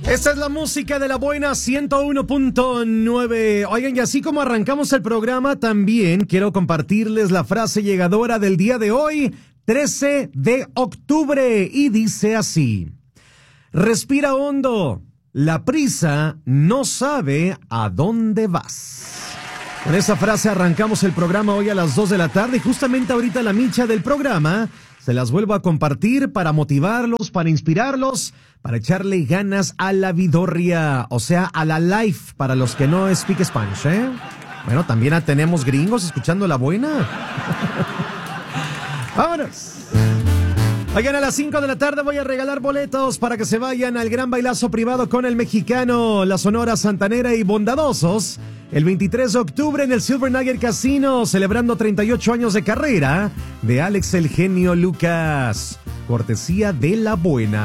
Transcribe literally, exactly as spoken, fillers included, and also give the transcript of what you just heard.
Esta es la música de la buena ciento uno punto nueve. Oigan, y así como arrancamos el programa, también quiero compartirles la frase llegadora del día de hoy, trece de octubre, y dice así: respira hondo, la prisa no sabe a dónde vas. Con esa frase arrancamos el programa hoy a las dos de la tarde, y justamente ahorita la micha del programa se las vuelvo a compartir para motivarlos, para inspirarlos, para echarle ganas a la vidorria, o sea, a la life, para los que no speak Spanish, ¿eh? Bueno, también tenemos gringos escuchando la buena. ¡Vámonos! Oigan, a las cinco de la tarde voy a regalar boletos para que se vayan al gran bailazo privado con el mexicano, la Sonora Santanera y Bondadosos, el veintitrés de octubre en el Silver Nugget Casino, celebrando treinta y ocho años de carrera de Alex el Genio Lucas. Cortesía de la buena.